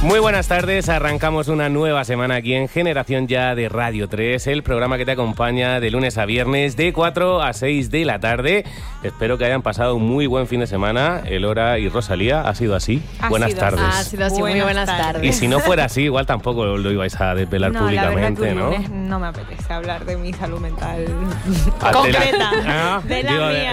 Muy buenas tardes, arrancamos una nueva semana aquí en Generación Ya de Radio 3, el programa que te acompaña de lunes a viernes de 4 a 6 de la tarde. Espero que hayan pasado un muy buen fin de semana. Elora y Rosalía, ¿ha sido así? Buenas tardes. Ha sido así, muy buenas tardes. Y si no fuera así, igual tampoco lo ibais a desvelar públicamente, ¿no? La verdad que no me apetece hablar de mi salud mental concreta, de la mía.